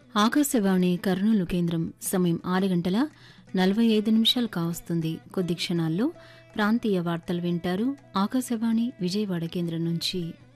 ఆకాశవాణి కర్నూలు కేంద్రం సమయం 6:45 కావస్తుంది. కొద్ది క్షణాల్లో ప్రాంతీయ వార్తలు వింటారు. ఆకాశవాణి విజయవాడ కేంద్రం నుంచి.